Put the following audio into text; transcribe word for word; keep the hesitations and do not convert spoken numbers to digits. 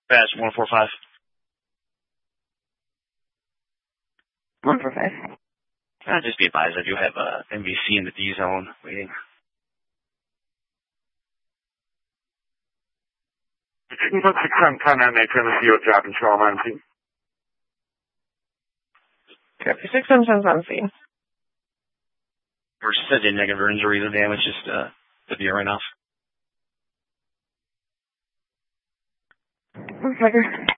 Badge one four five. one four five. Uh, just be advised, I do have uh, M V C in the D zone waiting. Signal six seven ten and eight on the field driving shoreline team. Copy six seven ten on scene. We're such a negative injury, the damage just uh, to be right off. One second.